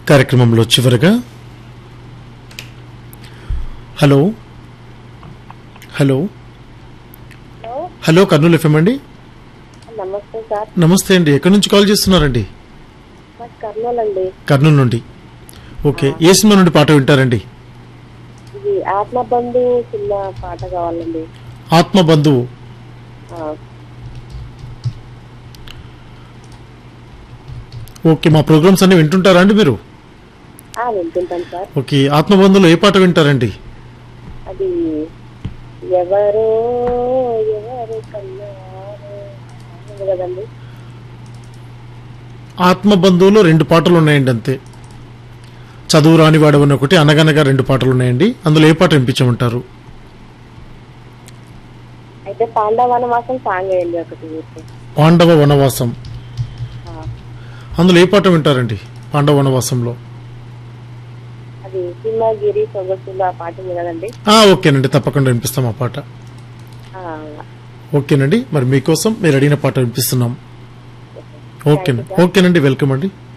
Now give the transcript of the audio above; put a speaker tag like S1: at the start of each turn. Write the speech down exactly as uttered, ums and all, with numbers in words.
S1: కార్యక్రమంలో చివరగా hello hello hello Kurnool FM అండి.
S2: నమస్తే సార్.
S1: నమస్తే అండి. ఎక్కడి నుంచి కాల్ చేస్తున్నారండి?
S2: కర్నూలు అండి.
S1: కర్నూలు నుండి. ఓకే, ఏ సినిమా నుండి పాట వింటారండి?
S2: ఇది ఆత్మబంధు సినిమా పాట కావాలండి.
S1: ఆత్మబంధువు. ఓకే, మా ప్రోగ్రామ్స్ అన్ని వింటుంటారా అండి మీరు?
S2: వింటుంటాను సార్.
S1: ఓకే, ఆత్మబంధువులో ఏ పాట వింటారండి?
S2: అది ఎవరో ఎవరు కన్నారు కదండి.
S1: ఆత్మబంధువులో రెండు పాటలు ఉన్నాయండి అంతే. చదువు రాని వాడవని ఒకటి, అనగనగా రెండు పాటలు ఉన్నాయండి. అందులో ఏ పాట వినిపించమంటారు?
S2: అయితే పాండవ వనవాసం సాంగ్ వేయండి ఒకటి.
S1: పాండవ వనవాసం, అందులో ఏ పాట వింటారండి? పాండవ వనవాసంలో
S2: అది సింహగిరి సొగసుల పాట కదండి.
S1: ఓకేనండి, తప్పకుండా వినిపిస్తాం ఆ పాట. ఓకేనండి, మరి మీకోసం మీరు అడిగిన పాట వినిపిస్తున్నాం. ఓకేనండి, ఓకేనండి, వెల్కమ్ అండి.